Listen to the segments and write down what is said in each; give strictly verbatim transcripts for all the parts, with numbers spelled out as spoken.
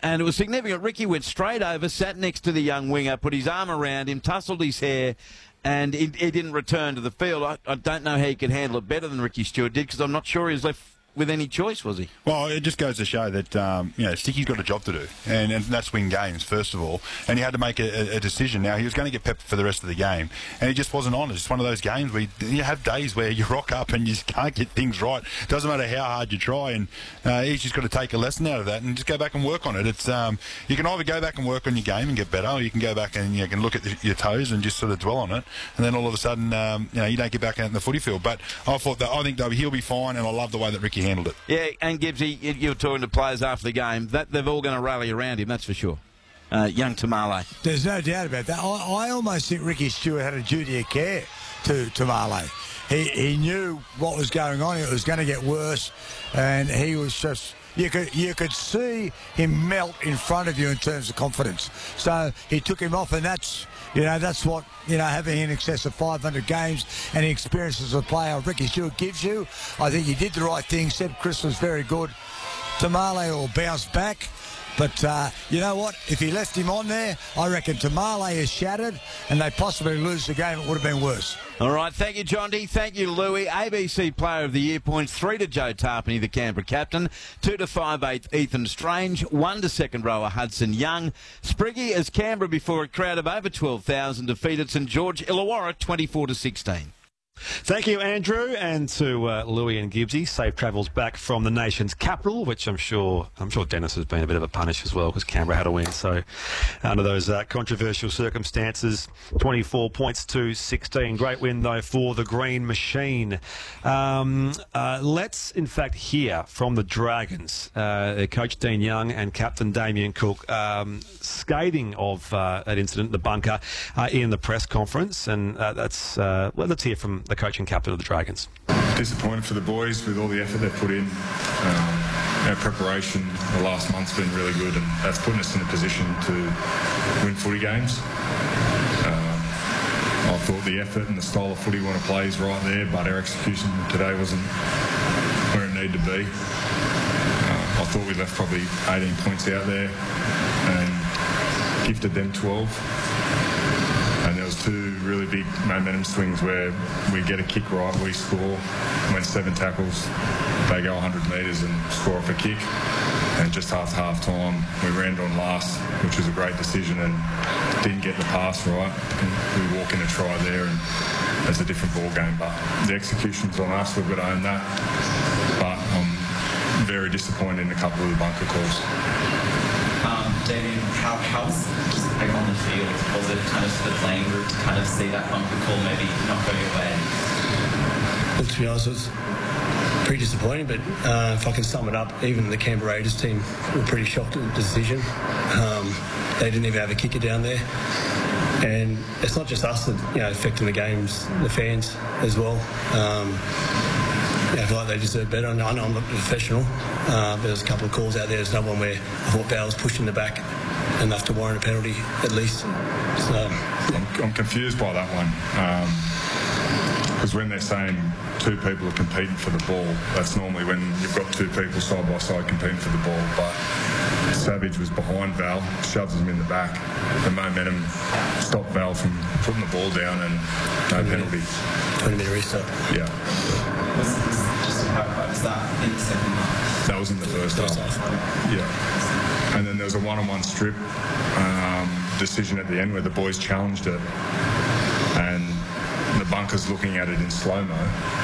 and it was significant. Ricky went straight over, sat next to the young winger, put his arm around him, tousled his hair, and he, he didn't return to the field. I, I don't know how he could handle it better than Ricky Stewart did, because I'm not sure he was left with any choice, was he? Well, it just goes to show that, um, you know, Sticky's got a job to do, and, and that's win games, first of all. And he had to make a, a decision. Now, he was going to get pepped for the rest of the game, and he just wasn't on. It's just one of those games where you, you have days where you rock up and you just can't get things right. Doesn't matter how hard you try, and uh, he's just got to take a lesson out of that and just go back and work on it. It's um, you can either go back and work on your game and get better, or you can go back and you can look at the, your toes and just sort of dwell on it, and then all of a sudden, um, you know, you don't get back out in the footy field. But I thought that I think that he'll be fine, and I love the way that Ricky handled it. Yeah. And Gibbsy, you were talking to players after the game, that they're all going to rally around him, that's for sure. Uh, young Tamale. There's no doubt about that. I, I almost think Ricky Stewart had a duty of care to Tamale. He, he knew what was going on. It was going to get worse, and he was just... You could you could see him melt in front of you in terms of confidence. So he took him off, and that's you know that's what you know having in excess of five hundred games and the experience as a player Ricky Stewart gives you. I think he did the right thing. Seb Chris was very good. Tamale will bounce back. But uh, you know what? If he left him on there, I reckon Tamale is shattered and they possibly lose the game. It would have been worse. All right. Thank you, John D. Thank you, Louis. A B C Player of the Year points. Three to Joe Tarpany, the Canberra captain. Two to five eight Ethan Strange. One to second rower Hudson Young. Spriggy as Canberra before a crowd of over twelve thousand defeated St George Illawarra twenty-four to sixteen. Thank you, Andrew, and to uh, Louis and Gibbsy. Safe travels back from the nation's capital, which I'm sure I'm sure Dennis has been a bit of a punish as well because Canberra had a win. So, under those uh, controversial circumstances, twenty-four points to sixteen. Great win though for the Green Machine. Um, uh, let's in fact hear from the Dragons, uh, Coach Dean Young and Captain Damien Cook, um, scathing of uh, that incident, the bunker, uh, in the press conference, and uh, that's uh, well, let's hear from the coach and captain of the Dragons. Disappointed for the boys with all the effort they've put in. Um, our preparation the last month's been really good, and that's putting us in a position to win footy games. Um, I thought the effort and the style of footy we want to play is right there, but our execution today wasn't where it needed to be. Uh, I thought we left probably eighteen points out there and gifted them twelve. And there was two really big momentum swings where we get a kick right, we score, went seven tackles, they go one hundred metres and score off a kick. And just after half time, we ran on last, which was a great decision, and didn't get the pass right. And we walk in a try there, and it's a different ball game. But the execution's on us, we've got to own that. But I'm very disappointed in a couple of the bunker calls. Um, Damien, how, how was just like on the field? Was it kind of for the playing group to kind of see that bunker call maybe not go your way? Well, to be honest, it was pretty disappointing, but uh, if I can sum it up, even the Canberra Raiders team were pretty shocked at the decision. Um, they didn't even have a kicker down there. And it's not just us that, you know, affecting the games, the fans as well. Um, Yeah, I feel like they deserve better. I know I'm not a professional. Uh, there was a couple of calls out there. There's another one where I thought Bowell was pushed in the back enough to warrant a penalty at least. So yeah. I'm, I'm confused by that one. Because um, when they're saying two people are competing for the ball, that's normally when you've got two people side by side competing for the ball. But Savage was behind Val, shoves him in the back. The momentum stopped Val from putting the ball down, and no penalty. twenty minute restart. Yeah. Was, just to clarify, was that in the second half? That was in the first half. Yeah. And then there was a one-on-one strip um, decision at the end where the boys challenged it, and the bunker's looking at it in slow-mo.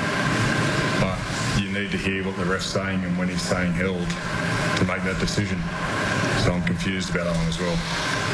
But you need to hear what the ref's saying and when he's saying held to make that decision. So I'm confused about that one as well.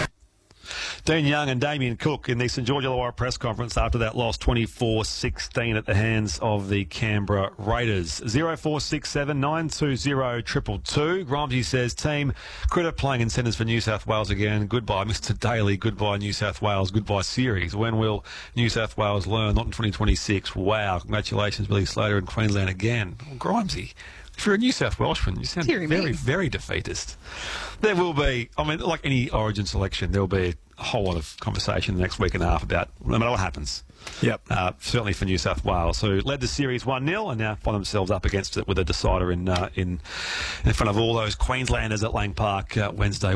Dean Young and Damien Cook in the St George Illawarra press conference after that loss twenty-four sixteen at the hands of the Canberra Raiders. zero four six seven nine two zero two two two. Grimesy says, team, credit playing in centres for New South Wales again. Goodbye, Mister Daly. Goodbye, New South Wales. Goodbye, series. When will New South Wales learn? Not in twenty twenty-six. Wow. Congratulations, Billy Slater in Queensland again. Well, Grimesy, if you're a New South Welshman, you sound Deary very, me. very defeatist. There will be, I mean, like any Origin selection, there will be a whole lot of conversation the next week and a half about no matter what happens. Yep. Uh, certainly for New South Wales, who led the series one nil and now find themselves up against it with a decider in uh, in in front of all those Queenslanders at Lang Park uh, Wednesday.